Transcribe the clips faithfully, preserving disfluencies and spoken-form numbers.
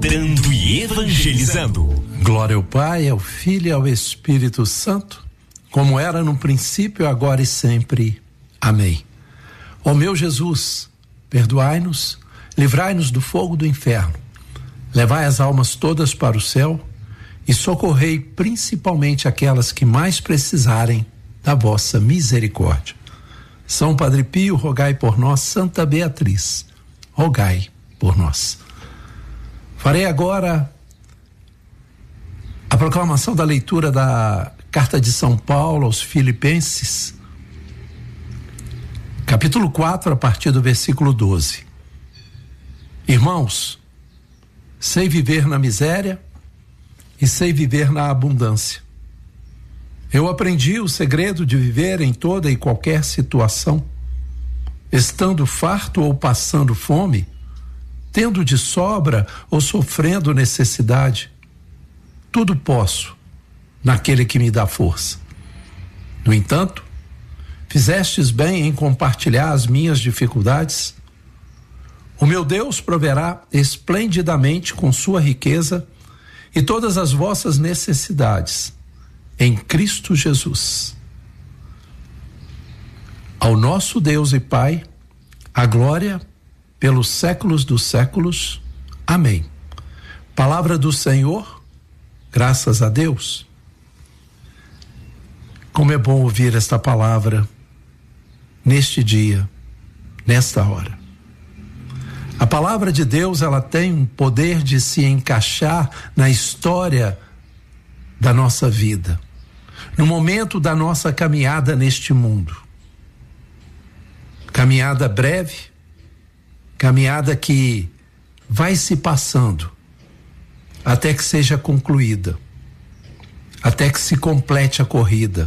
Cantando e evangelizando. Glória ao Pai, ao Filho e ao Espírito Santo, como era no princípio, agora e sempre. Amém. Ó meu Jesus, perdoai-nos, livrai-nos do fogo do inferno, levai as almas todas para o céu e socorrei principalmente aquelas que mais precisarem da vossa misericórdia. São Padre Pio, rogai por nós. Santa Beatriz, rogai por nós. Farei agora a proclamação da leitura da Carta de São Paulo aos Filipenses, capítulo quatro, a partir do versículo doze. Irmãos, sei viver na miséria e sei viver na abundância. Eu aprendi o segredo de viver em toda e qualquer situação, estando farto ou passando fome, tendo de sobra ou sofrendo necessidade. Tudo posso naquele que me dá força. No entanto, fizestes bem em compartilhar as minhas dificuldades. O meu Deus proverá esplendidamente com sua riqueza e todas as vossas necessidades em Cristo Jesus. Ao nosso Deus e Pai, a glória pelos séculos dos séculos. Amém. Palavra do Senhor, graças a Deus. Como é bom ouvir esta palavra neste dia, nesta hora. A palavra de Deus, ela tem um poder de se encaixar na história da nossa vida, no momento da nossa caminhada neste mundo. Caminhada breve, caminhada que vai se passando até que seja concluída, até que se complete a corrida.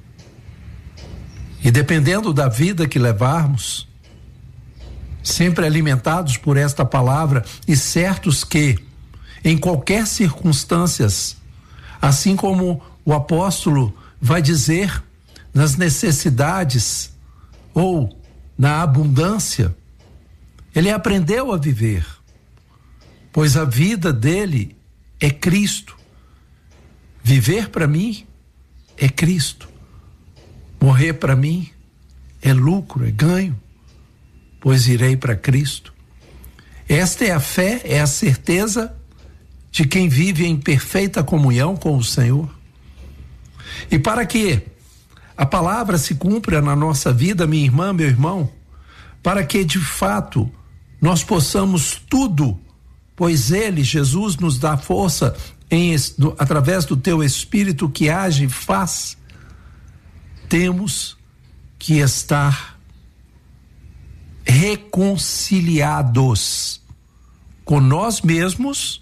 E dependendo da vida que levarmos, sempre alimentados por esta palavra e certos que, em qualquer circunstâncias, assim como o apóstolo vai dizer, nas necessidades ou na abundância, ele aprendeu a viver, pois a vida dele é Cristo. Viver para mim é Cristo. Morrer para mim é lucro, é ganho, pois irei para Cristo. Esta é a fé, é a certeza de quem vive em perfeita comunhão com o Senhor. E para que a palavra se cumpra na nossa vida, minha irmã, meu irmão, para que de fato nós possamos tudo, pois Ele, Jesus, nos dá força em, do, através do Teu Espírito que age e faz, temos que estar reconciliados com nós mesmos,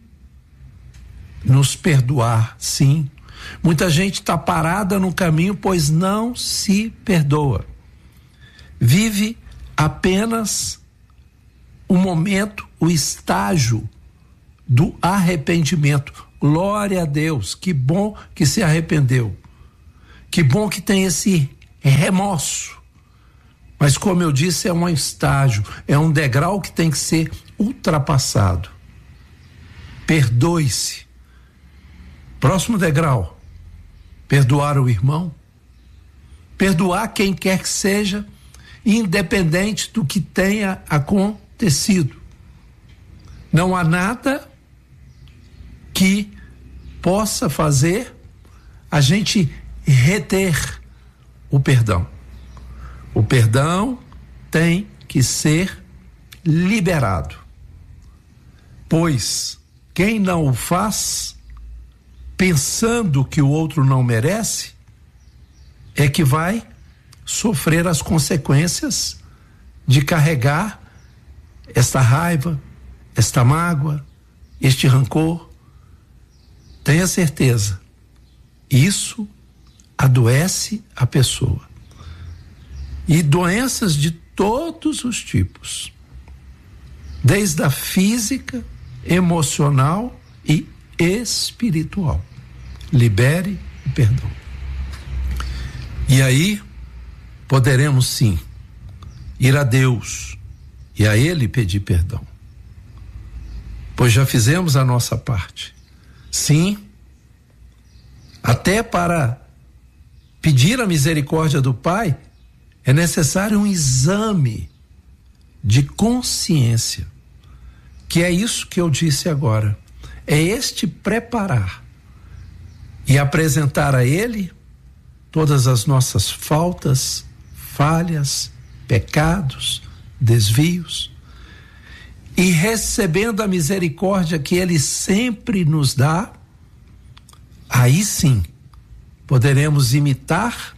nos perdoar, sim. Muita gente está parada no caminho, pois não se perdoa. Vive apenas o momento, o estágio do arrependimento. Glória a Deus, que bom que se arrependeu. Que bom que tem esse remorso. Mas como eu disse, é um estágio, é um degrau que tem que ser ultrapassado. Perdoe-se. Próximo degrau, perdoar o irmão, perdoar quem quer que seja, independente do que tenha acontecido. Não há nada que possa fazer a gente reter o perdão. O perdão tem que ser liberado, pois quem não o faz, pensando que o outro não merece, é que vai sofrer as consequências de carregar esta raiva, esta mágoa, este rancor. Tenha certeza, isso adoece a pessoa. E doenças de todos os tipos, desde a física, emocional e espiritual. Libere o perdão. E aí poderemos sim ir a Deus e a Ele pedir perdão. pois já fizemos a nossa parte. Sim, até para pedir a misericórdia do Pai, é necessário um exame de consciência, que é isso que eu disse agora. É este preparar e apresentar a Ele todas as nossas faltas, falhas, pecados, desvios, e recebendo a misericórdia que Ele sempre nos dá, aí sim poderemos imitar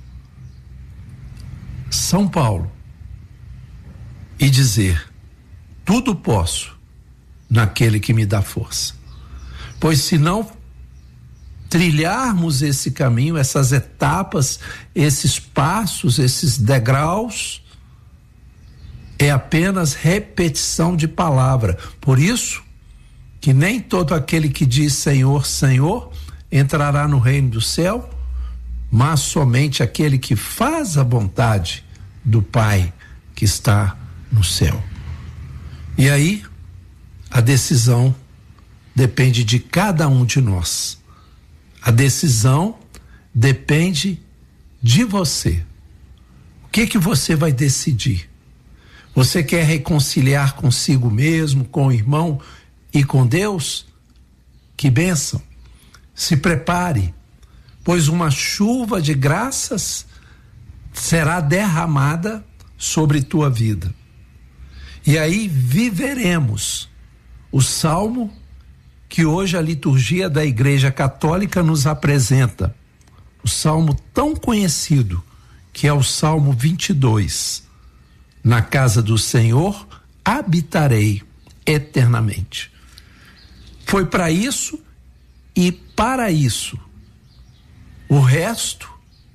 São Paulo e dizer: tudo posso naquele que me dá força. Pois se não trilharmos esse caminho, essas etapas, esses passos, esses degraus, é apenas repetição de palavra. Por isso que nem todo aquele que diz Senhor, Senhor entrará no reino do céu, mas somente aquele que faz a vontade do Pai que está no céu. E aí a decisão depende de cada um de nós. A decisão depende de você. O que que você vai decidir? Você quer reconciliar consigo mesmo, com o irmão e com Deus? Que bênção! Se prepare, pois uma chuva de graças será derramada sobre tua vida. E aí viveremos o salmo que hoje a liturgia da Igreja Católica nos apresenta. O salmo tão conhecido, que é o Salmo vinte e dois. Na casa do Senhor habitarei eternamente. Foi para isso e para isso. O resto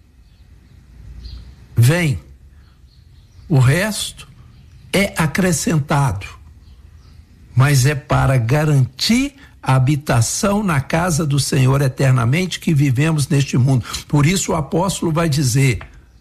vem. O resto é acrescentado. Mas é para garantir a habitação na casa do Senhor eternamente que vivemos neste mundo. Por isso o apóstolo vai dizer: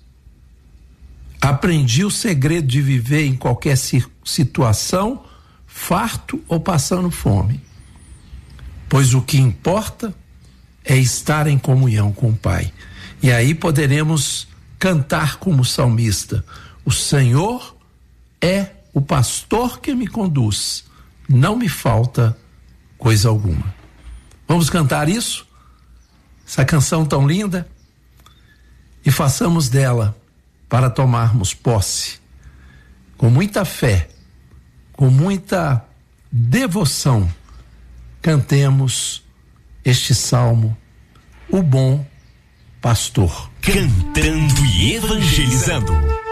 aprendi o segredo de viver em qualquer situação, farto ou passando fome. Pois o que importa é estar em comunhão com o Pai. E aí poderemos cantar como salmista: o Senhor é o pastor que me conduz, não me falta coisa alguma. Vamos cantar isso? Essa canção tão linda? E façamos dela para tomarmos posse, com muita fé, com muita devoção, cantemos este salmo, o bom pastor. Cantando e evangelizando.